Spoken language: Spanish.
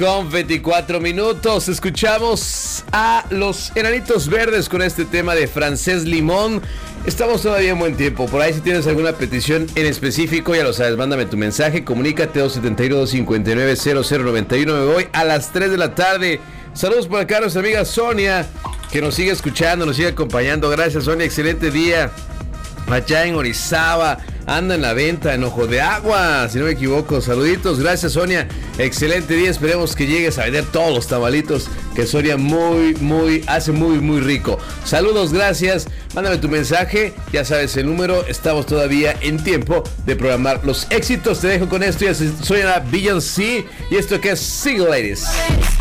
Con 24 minutos escuchamos a los Enanitos Verdes con este tema de Francés Limón. Estamos todavía en buen tiempo. Por ahí si tienes alguna petición en específico, ya lo sabes, mándame tu mensaje, comunícate 271-259-0091. Me voy a las 3 de la tarde. Saludos por acá a nuestra amiga Sonia, que nos sigue escuchando, nos sigue acompañando. Gracias, Sonia, excelente día. Allá en Orizaba, anda en la venta en Ojo de Agua, si no me equivoco. Saluditos, gracias Sonia, excelente día. Esperemos que llegues a vender todos los tamalitos que Sonia hace muy rico. Saludos, gracias, mándame tu mensaje, ya sabes el número. Estamos todavía en tiempo de programar los éxitos. Te dejo con esto, ya soy Beyoncé y esto que es Single Ladies.